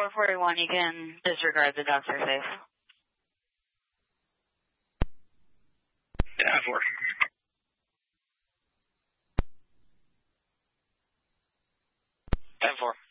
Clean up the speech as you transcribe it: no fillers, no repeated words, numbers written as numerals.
441, you can disregard the doctor safe. 10-4. 10-4.